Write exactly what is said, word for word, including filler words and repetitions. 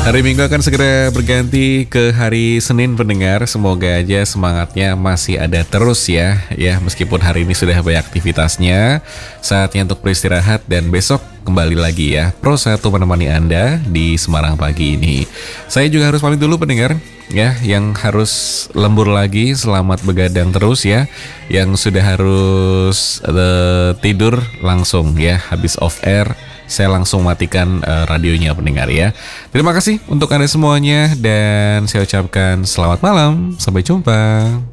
Hari Minggu akan segera berganti ke hari Senin pendengar. Semoga aja semangatnya masih ada terus ya. Ya, meskipun hari ini sudah banyak aktivitasnya, saatnya untuk beristirahat dan besok kembali lagi ya. Pro satu menemani Anda di Semarang pagi ini. Saya juga harus pamit dulu pendengar ya, yang harus lembur lagi selamat begadang terus ya. Yang sudah harus uh, tidur langsung ya, habis off air saya langsung matikan uh, radionya pendengar ya. Terima kasih untuk Anda semuanya dan saya ucapkan selamat malam. Sampai jumpa.